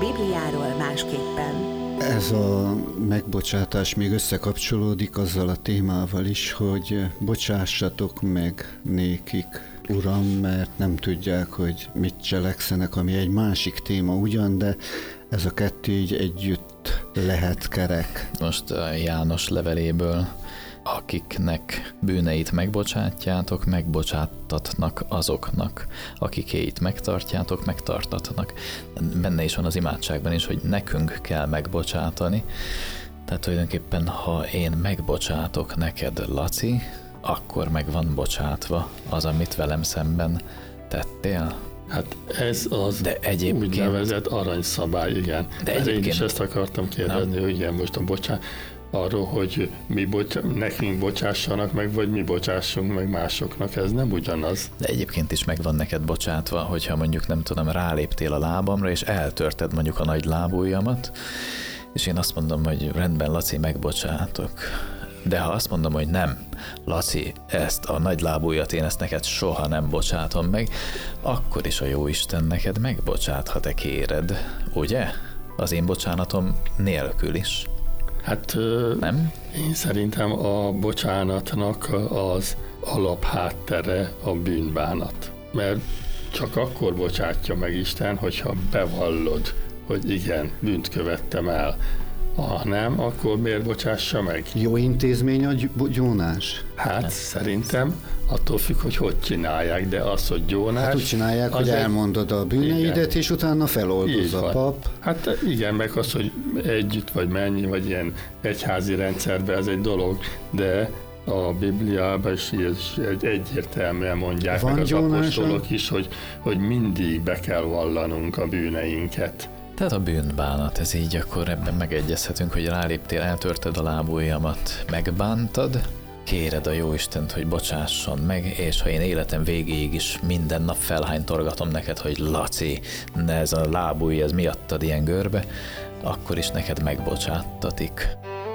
Bibliáról másképpen. Ez a megbocsátás még összekapcsolódik azzal a témával is, hogy bocsássatok meg nékik, Uram, mert nem tudják, hogy mit cselekszenek, ami egy másik téma ugyan, de ez a kettő így együtt lehet kerek. Most a János leveléből: akiknek bűneit megbocsátjátok, megbocsátatnak azoknak, akikéit megtartjátok, megtartatnak. Benne is van az imádságban is, hogy nekünk kell megbocsátani. Tehát tulajdonképpen, ha én megbocsátok neked, Laci, akkor meg van bocsátva az, amit velem szemben tettél. Hát ez az úgynevezett aranyszabály, igen. De én is ezt akartam kérdezni, hogy igen, most a arról, hogy nekünk bocsássanak meg, vagy mi bocsássunk meg másoknak, ez nem ugyanaz. De egyébként is meg van neked bocsátva, hogyha mondjuk nem tudom, ráléptél a lábamra, és eltörted mondjuk a nagy lábujjamat, és én azt mondom, hogy rendben, Laci, megbocsátok. De ha azt mondom, hogy nem, Laci, ezt a nagy lábújat, én ezt neked soha nem bocsátom meg, akkor is a Jóisten neked megbocsát, ha te kéred, ugye? Az én bocsánatom nélkül is. Hát nem? Én szerintem a bocsánatnak az alapháttere a bűnbánat. Mert csak akkor bocsátja meg Isten, hogyha bevallod, hogy igen, bűnt követtem el. Ha nem, akkor miért bocsássa meg? Jó intézmény a gyónás? Hát szerintem attól függ, hogy csinálják, de az, hogy gyónás... Hát úgy csinálják, hogy elmondod a bűneidet, igen, és utána feloldoz a pap. Hát igen, meg az, hogy együtt vagy mennyi, vagy ilyen egyházi rendszerben, ez egy dolog, de a Bibliában is egyértelműen mondják, van meg az apostolok is, hogy mindig be kell vallanunk a bűneinket. Tehát a bűnbánat, ez így akkor ebben megegyezhetünk, hogy ráléptél, eltörted a lábujjamat, megbántad, kéred a Jóistent, hogy bocsásson meg, és ha én életem végéig is minden nap felhánytorgatom neked, hogy Laci, ne ez a lábujj, ez miattad ilyen görbe, akkor is neked megbocsáttatik.